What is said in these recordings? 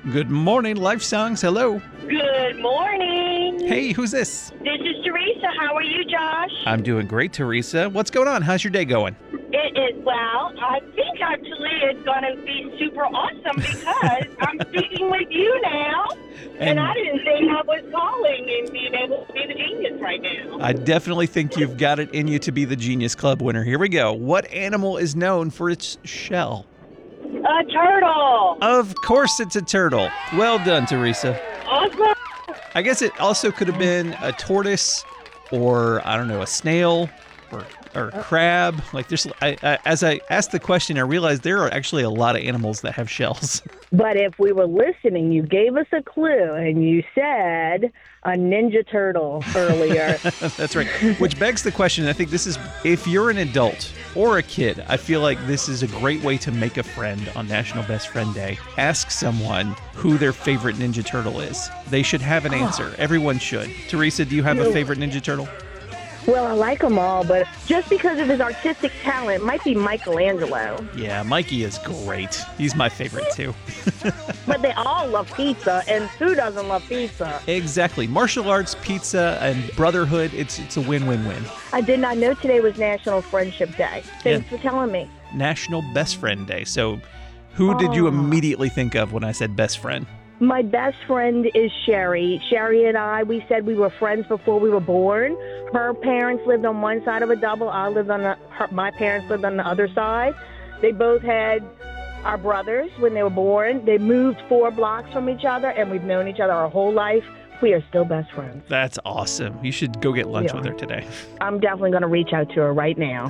Good morning, Life Songs. Hello. Good morning. Hey, who's this? This is Teresa. How are you, Josh? I'm doing great, Teresa. What's going on? How's your day going? It is, well, I think actually it's going to be super awesome because I'm speaking with you now. And I didn't think I was calling and being able to be the genius right now. I definitely think you've got it in you to be the Genius Club winner. Here we go. What animal is known for its shell? A turtle. Of course it's a turtle. Well done, Teresa. Awesome. I guess it also could have been a tortoise or, I don't know, a snail or a crab. Like there's, as I asked the question, I realized there are actually a lot of animals that have shells. But if we were listening, you gave us a clue and you said a Ninja Turtle earlier. That's right. Which begs the question, I think this is, if you're an adult or a kid, I feel like this is a great way to make a friend on National Best Friend Day. Ask someone who their favorite Ninja Turtle is. They should have an answer. Everyone should. Teresa, do you have a favorite Ninja Turtle? Well, I like them all, but just because of his artistic talent, it might be Michelangelo. Yeah, Mikey is great. He's my favorite too. But they all love pizza, and who doesn't love pizza? Exactly. Martial arts, pizza, and brotherhood, it's a win-win-win. I did not know today was National Friendship Day. Thanks for telling me. National Best Friend Day. So who did you immediately think of when I said best friend? My best friend is Sherry. Sherry and I, we said we were friends before we were born. Her parents lived on one side of a double. My parents lived on the other side. They both had our brothers when they were born. They moved 4 blocks from each other, and we've known each other our whole life. We are still best friends. That's awesome. You should go get lunch with her today. I'm definitely going to reach out to her right now.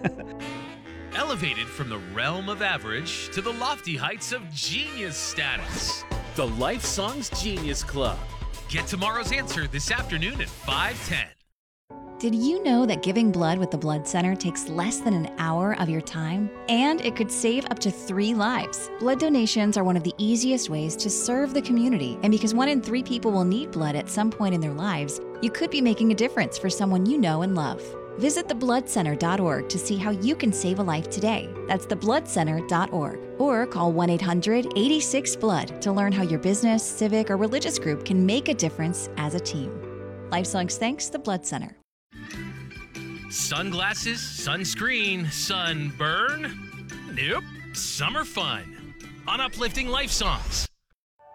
Elevated from the realm of average to the lofty heights of genius status. The Life Songs Genius Club. Get tomorrow's answer this afternoon at 5:10. Did you know that giving blood with the Blood Center takes less than an hour of your time? And it could save up to 3 lives. Blood donations are one of the easiest ways to serve the community. And because 1 in 3 people will need blood at some point in their lives, you could be making a difference for someone you know and love. Visit thebloodcenter.org to see how you can save a life today. That's thebloodcenter.org. Or call 1-800-86-BLOOD to learn how your business, civic, or religious group can make a difference as a team. LifeSongs thanks the Blood Center. Sunglasses, sunscreen, sunburn? Nope. Summer fun on Uplifting Life Songs.